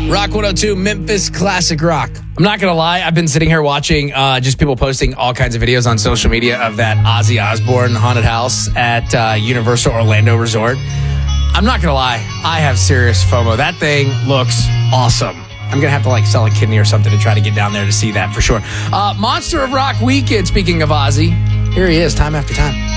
Rock 102, Memphis Classic Rock. I'm not going to lie. I've been sitting here watching just people posting all kinds of videos on social media of that Ozzy Osbourne haunted house at Universal Orlando Resort. I'm not going to lie. I have serious FOMO. That thing looks awesome. I'm going to have to sell a kidney or something to try to get down there to see that for sure. Monster of Rock weekend, speaking of Ozzy. Here he is, time after time.